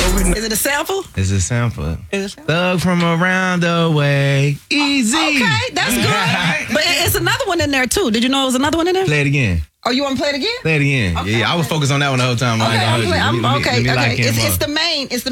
Is it a sample? It's a sample. Is it a sample? Thug from around the way. Easy. Okay, that's good. But it's another one in there too. Did you know it was another one in there? Play it again. Oh, you want to play it again? Play it again. Okay. Yeah, I was focused on that one the whole time. Okay, Let me okay. lock in It's up. the main. It's the